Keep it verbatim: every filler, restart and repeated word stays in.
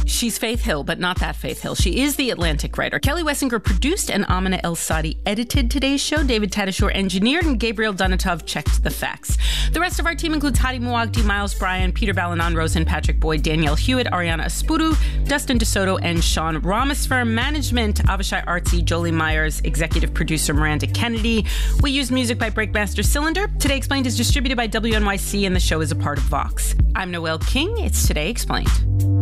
She's Faith Hill, but not that Faith Hill. She is the Atlantic writer. Kelly Wessinger produced and Amina El-Sadi edited today's show. David Tadashore engineered and Gabriel Donatov checked the facts. The rest of our team includes Hadi Muagdi, Miles Bryan, Peter Balanon, Rosen, Patrick Boyd, Danielle Hewitt, Ariana Espuru, Dustin DeSoto, and Sean Ramasfer. Management, Avishai Artsy, Jolie Myers, executive producer Miranda Kennedy. We use music by Breakmaster Cylinder. Today Explained is distributed by W N Y C and the show is a part of Vox. I'm Noelle King. It's Today Explained.